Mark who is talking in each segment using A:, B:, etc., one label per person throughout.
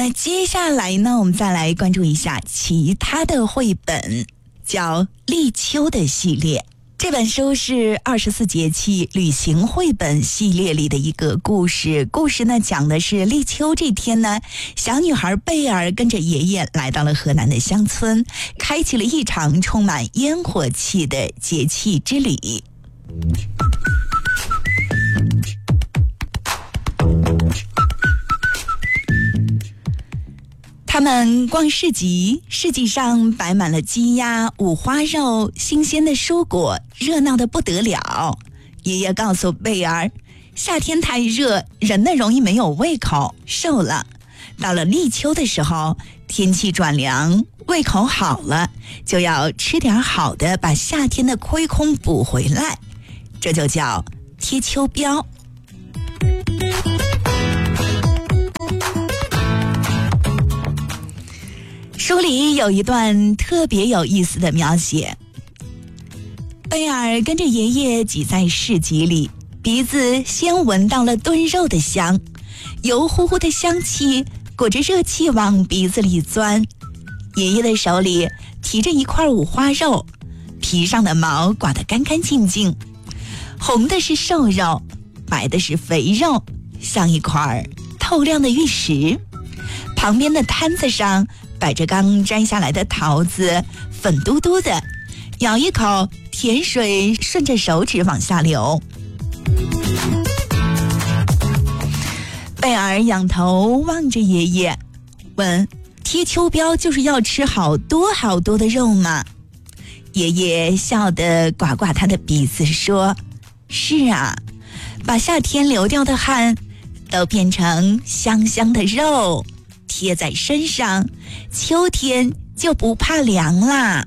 A: 那接下来呢，我们再来关注一下其他的绘本，叫立秋的系列。这本书是24节气旅行绘本系列里的一个故事。故事呢，讲的是立秋这天呢，小女孩贝尔跟着爷爷来到了河南的乡村，开启了一场充满烟火气的节气之旅。他们逛市集，市集上摆满了鸡鸭、五花肉、新鲜的蔬果，热闹得不得了。爷爷告诉贝儿，夏天太热，人呢容易没有胃口，瘦了。到了立秋的时候，天气转凉，胃口好了，就要吃点好的，把夏天的亏空补回来，这就叫贴秋膘。书里有一段特别有意思的描写，贝尔跟着爷爷挤在市集里，鼻子先闻到了炖肉的香，油乎乎的香气裹着热气往鼻子里钻。爷爷的手里提着一块五花肉，皮上的毛刮得干干净净，红的是瘦肉，白的是肥肉，像一块透亮的玉石。旁边的摊子上摆着刚摘下来的桃子，粉嘟嘟的，咬一口，甜水顺着手指往下流。贝尔仰头望着爷爷，问：贴秋膘就是要吃好多好多的肉吗？爷爷笑得刮刮他的鼻子说：是啊，把夏天流掉的汗都变成香香的肉，贴在身上，秋天就不怕凉啦。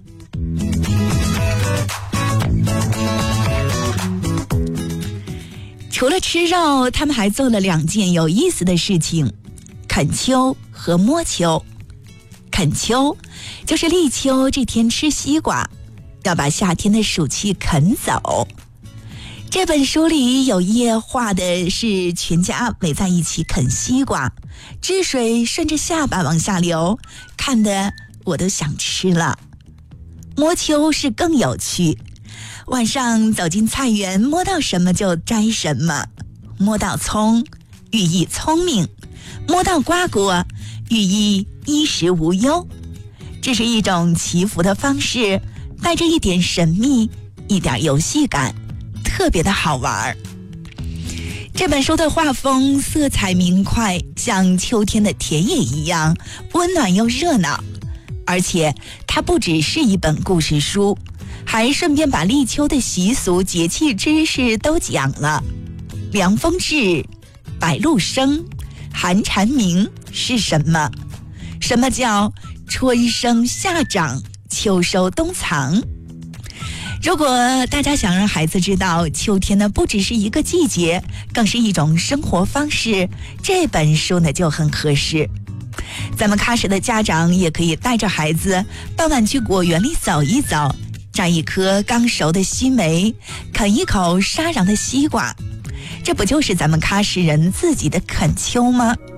A: 除了吃肉，他们还做了2件有意思的事情：啃秋和摸秋。啃秋就是立秋这天吃西瓜，要把夏天的暑气啃走。这本书里有一页画的是全家围在一起啃西瓜，汁水顺着下巴往下流，看得我都想吃了。摸秋是更有趣，晚上走进菜园，摸到什么就摘什么。摸到葱，寓意聪明；摸到瓜果，寓意衣食无忧。这是一种祈福的方式，带着一点神秘，一点游戏感，特别的好玩。这本书的画风色彩明快，像秋天的田野一样温暖又热闹。而且它不只是一本故事书，还顺便把立秋的习俗、节气知识都讲了。凉风至，白露生，寒蝉鸣是什么？什么叫春生夏长，秋收冬藏？如果大家想让孩子知道秋天呢不只是一个季节，更是一种生活方式，这本书呢就很合适。咱们喀什的家长也可以带着孩子傍晚去果园里走一走，摘一颗刚熟的西梅，啃一口沙瓤的西瓜，这不就是咱们喀什人自己的啃秋吗？